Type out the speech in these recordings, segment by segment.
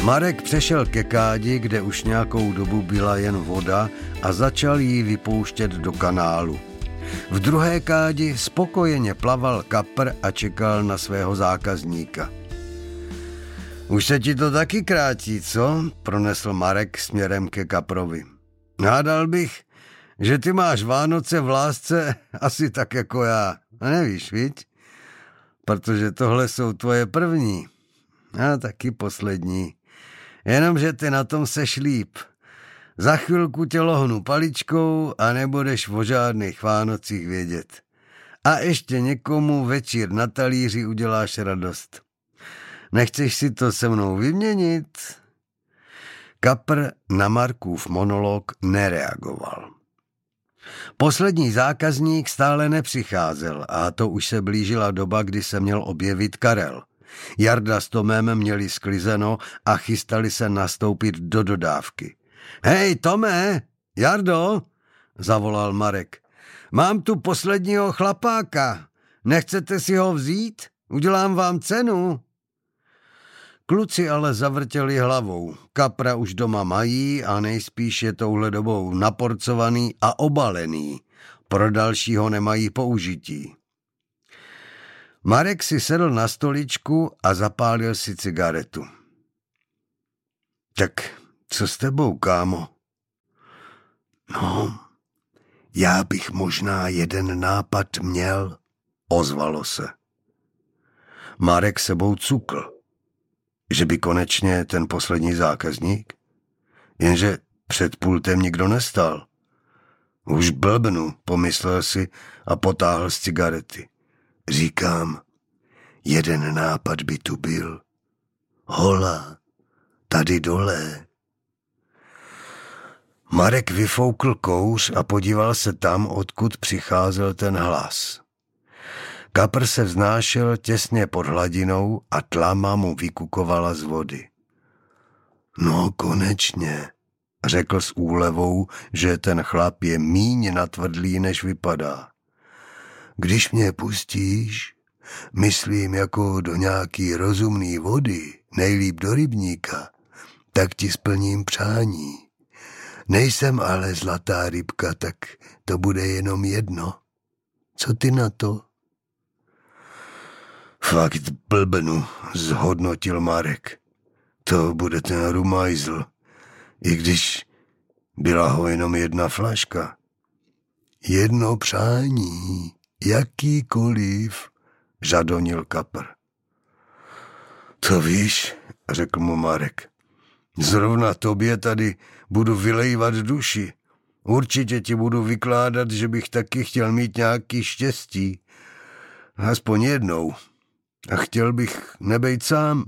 Marek přešel ke kádi, kde už nějakou dobu byla jen voda a začal ji vypouštět do kanálu. V druhé kádi spokojeně plaval kapr a čekal na svého zákazníka. Už se ti to taky krátí, co? Pronesl Marek směrem ke kaprovi. Hádal bych, že ty máš Vánoce v lásce asi tak jako já. A nevíš, viď? Protože tohle jsou tvoje první. A taky poslední. Jenomže ty na tom seš líp. Za chvilku tě lohnu paličkou a nebudeš o žádných Vánocích vědět. A ještě někomu večír na talíři uděláš radost. Nechceš si to se mnou vyměnit? Kapr na Markův monolog nereagoval. Poslední zákazník stále nepřicházel a to už se blížila doba, kdy se měl objevit Karel. Jarda s Tomem měli sklizeno a chystali se nastoupit do dodávky. Hej, Tome, Jardo, zavolal Marek. Mám tu posledního chlapáka. Nechcete si ho vzít? Udělám vám cenu. Kluci ale zavrtěli hlavou. Kapra už doma mají a nejspíš je touhle dobou naporcovaný a obalený. Pro dalšího nemají použití. Marek si sedl na stoličku a zapálil si cigaretu. Tak co s tebou, kámo? No, já bych možná jeden nápad měl, ozvalo se. Marek sebou cukl. Že by konečně ten poslední zákazník? Jenže před pultem nikdo nestal. Už blbnu, pomyslel si a potáhl z cigarety. Říkám, jeden nápad by tu byl. Hola, tady dole. Marek vyfoukl kouř a podíval se tam, odkud přicházel ten hlas. Kapr se vznášel těsně pod hladinou a tlama mu vykukovala z vody. No konečně, řekl s úlevou, že ten chlap je míň natvrdlý, než vypadá. Když mě pustíš, myslím jako do nějaký rozumný vody, nejlíp do rybníka, tak ti splním přání. Nejsem ale zlatá rybka, tak to bude jenom jedno. Co ty na to? Fakt blbnu, zhodnotil Marek. To bude ten rumajzl, i když byla ho jenom jedna flaška. Jedno přání, jakýkoliv, žadonil Kapr. To víš, řekl mu Marek. Zrovna tobě tady budu vylejvat duši. Určitě ti budu vykládat, že bych taky chtěl mít nějaký štěstí. Aspoň jednou. A chtěl bych nebejt sám.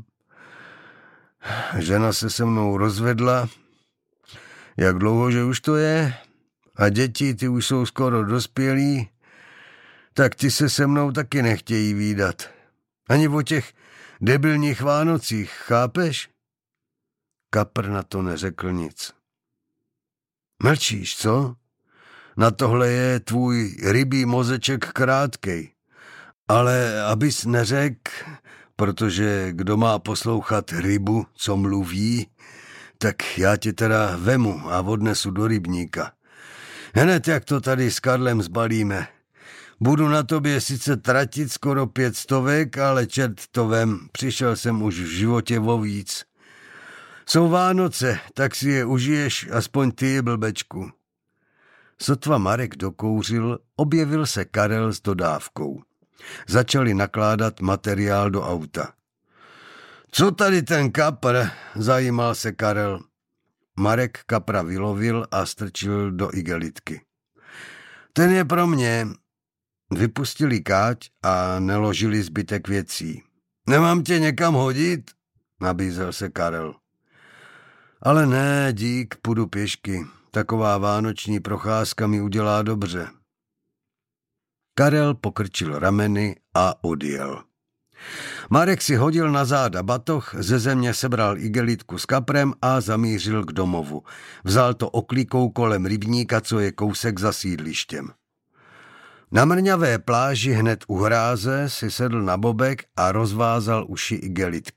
Žena se se mnou rozvedla. Jak dlouho, že už to je? A děti, ty už jsou skoro dospělí. Tak ty se mnou taky nechtějí vídat. Ani o těch debilních Vánocích, chápeš? Kapr na to neřekl nic. Mlčíš, co? Na tohle je tvůj rybí mozeček krátkej. Ale abys neřekl, protože kdo má poslouchat rybu, co mluví, tak já tě teda vemu a odnesu do rybníka. Hned jak to tady s Karlem zbalíme. Budu na tobě sice tratit skoro 500, ale čert to vem, přišel jsem už v životě o víc. Jsou Vánoce, tak si je užiješ aspoň ty, blbečku. Sotva Marek dokouřil, objevil se Karel s dodávkou. Začali nakládat materiál do auta. Co tady ten Kapr? Zajímal se Karel. Marek Kapra vylovil a strčil do igelitky. Ten je pro mě. Vypustili káť a neložili zbytek věcí. Nemám tě někam hodit? Nabízel se Karel. Ale ne, dík, půjdu pěšky. Taková vánoční procházka mi udělá dobře. Karel pokrčil rameny a odjel. Marek si hodil na záda batoh, ze země sebral igelitku s kaprem a zamířil k domovu. Vzal to oklikou kolem rybníka, co je kousek za sídlištěm. Na mrňavé pláži hned u hráze si sedl na bobek a rozvázal uši igelitky.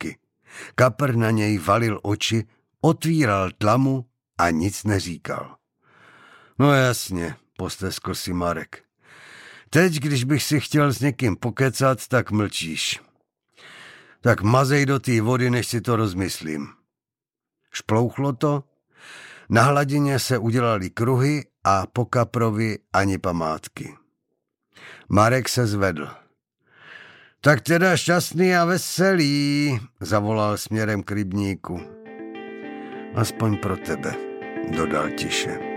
Kapr na něj valil oči, otvíral tlamu a nic neříkal. No jasně, posteskl si Marek. Teď, když bych si chtěl s někým pokecat, tak mlčíš. Tak mazej do té vody, než si to rozmyslím. Šplouchlo to, na hladině se udělaly kruhy a po Kaprovi ani památky. Marek se zvedl. Tak teda šťastný a veselý, zavolal směrem k rybníku. Aspoň pro tebe, dodal tiše.